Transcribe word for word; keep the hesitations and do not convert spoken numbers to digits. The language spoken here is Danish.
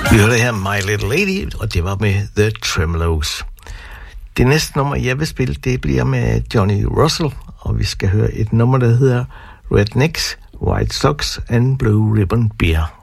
Vi hørte her My Little Lady, og det var med The Tremeloes. Det næste nummer, jeg vil spille, det bliver med Johnny Russell, og vi skal høre et nummer, der hedder Rednecks, White Sox and Blue Ribbon Beer.